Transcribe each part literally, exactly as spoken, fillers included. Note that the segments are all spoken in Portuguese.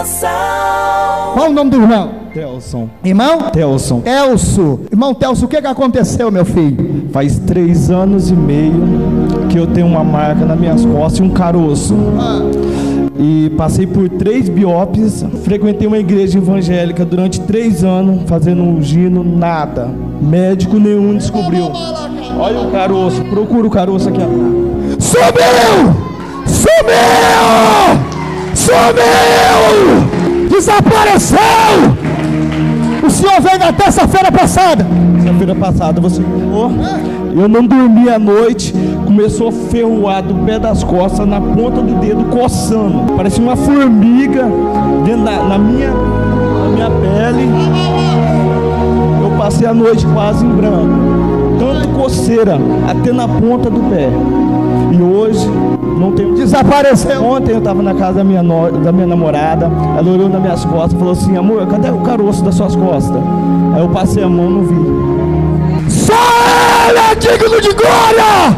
coração. Qual o nome do irmão? Telson. Irmão? Telson. Telso. Irmão Telso, o que que aconteceu, meu filho? Faz três anos e meio que eu tenho uma marca nas minhas costas e um caroço. Ah. E passei por três biópsias, frequentei uma igreja evangélica durante três anos, fazendo um gino, nada. Médico nenhum descobriu. Olha o caroço, procura o caroço aqui. Sumiu! Sumiu! Sumiu! Desapareceu! O senhor veio na terça-feira passada. Terça-feira passada você falou. Eu não dormi à noite, começou a ferroar do pé das costas, na ponta do dedo, coçando. Parecia uma formiga dentro da, na, minha, na minha pele. Eu passei a noite quase em branco. Tanto coceira, até na ponta do pé. E hoje não tenho. Desapareceu. Ontem eu estava na casa da minha, no... da minha namorada. Ela olhou nas minhas costas e falou assim: amor, cadê o caroço das suas costas? Aí eu passei a mão e não vi. Só ele é digno de glória!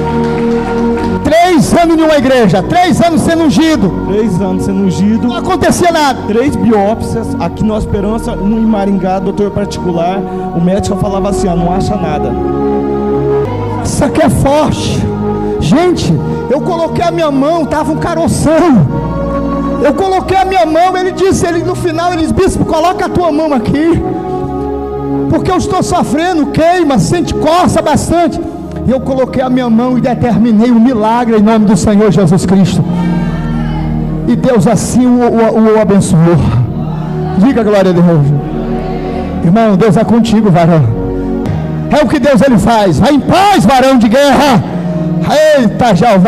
Três anos em uma igreja, três anos sendo ungido. Três anos sendo ungido. Não acontecia nada. Três biópsias, aqui na Esperança, um em Maringá, doutor particular. O médico falava assim: ah, não acha nada. Isso aqui é forte. Gente, eu coloquei a minha mão, estava um caroção. Eu coloquei a minha mão, ele disse, ele no final, ele disse: bispo, coloca a tua mão aqui, porque eu estou sofrendo, queima, sente, coça bastante. E eu coloquei a minha mão e determinei um milagre em nome do Senhor Jesus Cristo. E Deus assim o, o, o abençoou. Diga glória a Deus. Irmão, Deus é contigo, varão. É o que Deus ele faz. Vai em paz, varão de guerra. Eita, Jeová.